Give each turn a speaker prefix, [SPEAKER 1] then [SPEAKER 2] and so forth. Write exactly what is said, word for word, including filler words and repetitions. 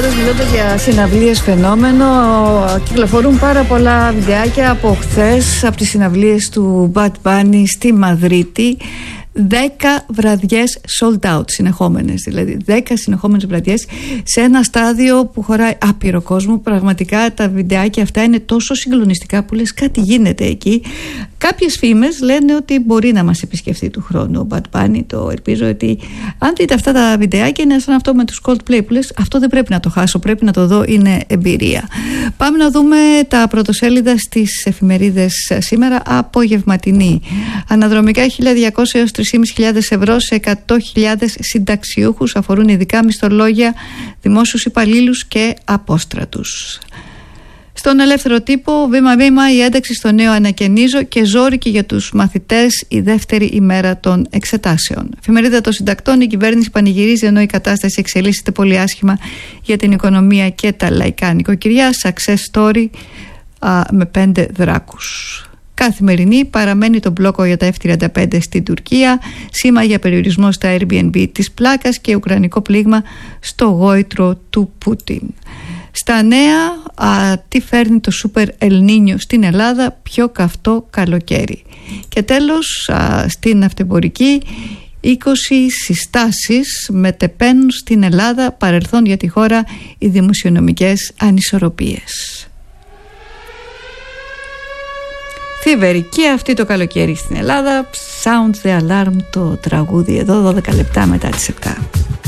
[SPEAKER 1] Πάντως, μιλώντας για συναυλίες φαινόμενο, κυκλοφορούν πάρα πολλά βιντεάκια από χθες, από τις συναυλίες του Bad Bunny στη Μαδρίτη. Δέκα βραδιές sold out, συνεχόμενες, δηλαδή δέκα συνεχόμενες βραδιές σε ένα στάδιο που χωράει άπειρο κόσμο. Πραγματικά τα βιντεάκια αυτά είναι τόσο συγκλονιστικά που λες κάτι γίνεται εκεί. Κάποιες φήμες λένε ότι μπορεί να μας επισκεφτεί του χρόνου ο Bad Bunny. Το ελπίζω, ότι αν δείτε αυτά τα βιντεάκια είναι σαν αυτό με τους Coldplay που λες αυτό δεν πρέπει να το χάσω, πρέπει να το δω, είναι εμπειρία. Πάμε να δούμε τα πρωτοσέλιδα στις εφημερίδες σήμερα. Απογευματινή. Αναδρομικά χίλια διακόσια έως τρεις χιλιάδες πεντακόσια ευρώ σε εκατό χιλιάδες συνταξιούχους, αφορούν ειδικά μισθολόγια, δημόσιους υπαλλήλους και απόστρατους. Στον ελεύθερο τύπο, βήμα-βήμα η ένταξη στο νέο ανακαινίζω και ζόρικη για τους μαθητές η δεύτερη ημέρα των εξετάσεων. Εφημερίδα των συντακτών, η κυβέρνηση πανηγυρίζει ενώ η κατάσταση εξελίσσεται πολύ άσχημα για την οικονομία και τα λαϊκά νοικοκυριά. Success story α, με πέντε δράκους. Καθημερινή, παραμένει το μπλόκο για τα εφ τριάντα πέντε στην Τουρκία, σήμα για περιορισμό στα Airbnb της πλάκας και ουκρανικό πλήγμα στο γόητρο του Πούτιν. Στα νέα, α, τι φέρνει το Super El Niño στην Ελλάδα, πιο καυτό καλοκαίρι. Και τέλος, α, στην ναυτεμπορική, είκοσι συστάσεις μετεπαίνουν στην Ελλάδα, παρελθόν για τη χώρα οι δημοσιονομικές ανισορροπίες. Θλιβερή και αυτή το καλοκαίρι στην Ελλάδα. Sound the alarm το τραγούδι εδώ, δώδεκα λεπτά μετά τις επτά.